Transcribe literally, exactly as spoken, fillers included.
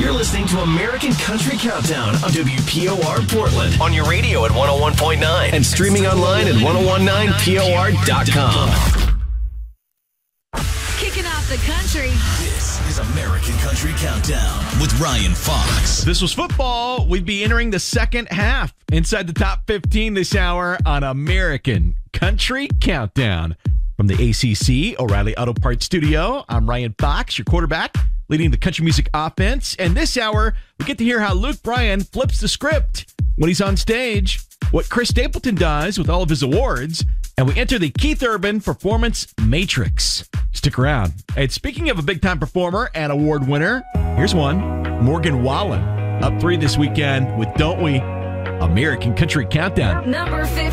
You're listening to American Country Countdown on W P O R Portland. On your radio at one oh one point nine and streaming online at ten nineteen P O R dot com. Kicking off the country. This is American Country Countdown with Ryan Fox. If this was football, we'd be entering the second half inside the top fifteen this hour on American Country Countdown. From the A C C O'Reilly Auto Parts Studio, I'm Ryan Fox, your quarterback, leading the country music offense. And this hour, we get to hear how Luke Bryan flips the script when he's on stage, what Chris Stapleton does with all of his awards, and we enter the Keith Urban Performance Matrix. Stick around. And speaking of a big-time performer and award winner, here's one, Morgan Wallen, up three this weekend with Don't We? American Country Countdown. Number fifteen.